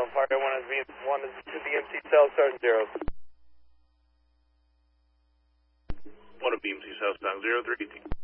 on fire. One is to BMC South, Sergeant 0. One of BMC South, Stock 0318.